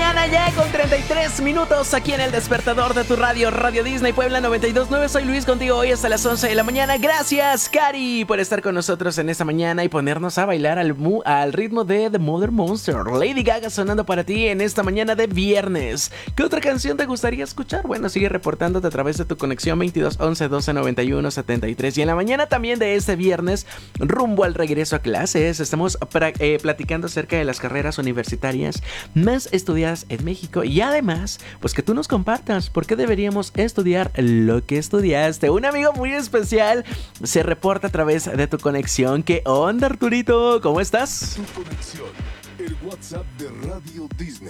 mañana ya con 33 minutos aquí en el despertador de tu radio, Radio Disney Puebla 92.9. Soy Luis contigo hoy hasta las 11 de la mañana. Gracias, Cari, por estar con nosotros en esta mañana y ponernos a bailar al ritmo de The Mother Monster. Lady Gaga sonando para ti en esta mañana de viernes. ¿Qué otra canción te gustaría escuchar? Bueno, sigue reportándote a través de tu conexión 22 11 12 91 73. Y en la mañana también de este viernes, rumbo al regreso a clases, estamos platicando acerca de las carreras universitarias más estudiadas en México y además, pues que tú nos compartas por qué deberíamos estudiar lo que estudiaste. Un amigo muy especial se reporta a través de tu conexión. ¿Qué onda, Arturito? ¿Cómo estás? Tu conexión, el WhatsApp de Radio Disney.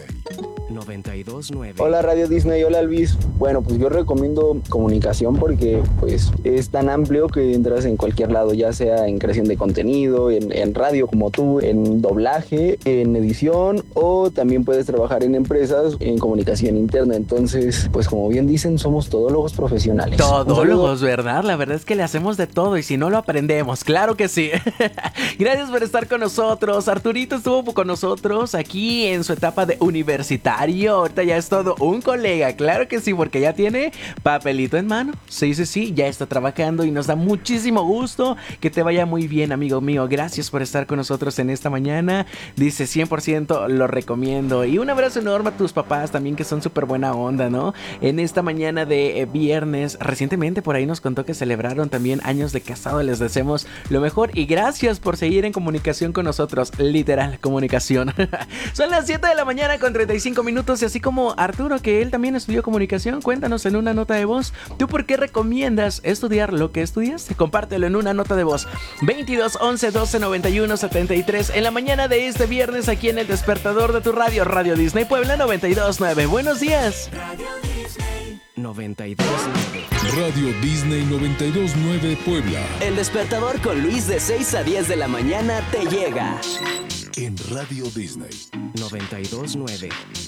92.9. Hola Radio Disney, hola Luis. Bueno, pues yo recomiendo comunicación porque pues es tan amplio que entras en cualquier lado, ya sea en creación de contenido, en radio como tú, en doblaje, en edición o también puedes trabajar en empresas en comunicación interna. Entonces, pues como bien dicen, somos todólogos profesionales. Todólogos, ¿verdad? La verdad es que le hacemos de todo y si no lo aprendemos, claro que sí. Gracias por estar con nosotros. Arturito estuvo con nosotros aquí en su etapa de universitario. Ahorita ya es todo un colega, claro que sí, porque ya tiene papelito en mano. Sí, ya está trabajando y nos da muchísimo gusto que te vaya muy bien, amigo mío. Gracias por estar con nosotros en esta mañana. Dice 100% lo recomiendo. Y un abrazo enorme a tus papás también, que son súper buena onda, ¿no? En esta mañana de viernes, recientemente por ahí nos contó que celebraron también años de casado. Les deseamos lo mejor y gracias por seguir en comunicación con nosotros. Literal, comunicación. Son las 7 de la mañana con 35 minutos y así como Arturo, que él también estudió comunicación, cuéntanos en una nota de voz, ¿tú por qué recomiendas estudiar lo que estudiaste? Compártelo en una nota de voz. 22 11 12 91 73 en la mañana de este viernes aquí en el despertador de tu radio, Radio Disney Puebla 92.9. Buenos días. Radio Disney 92.9. Radio Disney 92.9 Puebla. El despertador con Luis de 6 a 10 de la mañana te llega. En Radio Disney 92.9.